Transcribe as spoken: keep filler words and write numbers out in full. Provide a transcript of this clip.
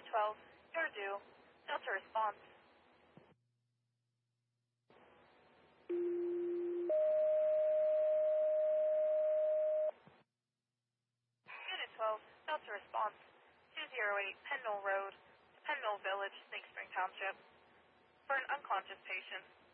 nine twelve, you're due. Delta response. Unit twelve, Delta response. two zero eight Pendle Road, Pendle Village, Snake Spring Township. For an unconscious patient.